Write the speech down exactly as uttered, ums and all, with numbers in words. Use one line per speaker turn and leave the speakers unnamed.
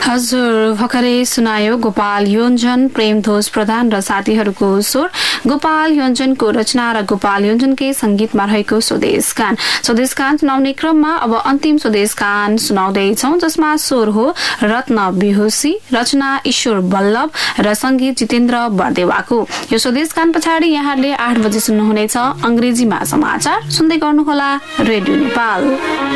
हजुर भर्खरै सुनायो गोपाल योन्जन, प्रेमध्वज प्रधान र साथीहरूको स्वर। गोपाल योन्जनको रचना र गोपाल योन्जनकै संगीतमा रहेको स्वदेश गान। स्वदेश गान सुनाउने क्रममा अब अन्तिम स्वदेश गान सुनाउँदैछौ, जसमा स्वर हो रत्न बिहोसी, रचना ईश्वर बल्लभ र संगीत जितेन्द्र बर्देवाको। यो स्वदेश गान पछाडि यहाँले आठ बजे सुन्नुहुनेछ अंग्रेजीमा समाचार। सुन्दै गर्नुहोला रेडियो नेपाल।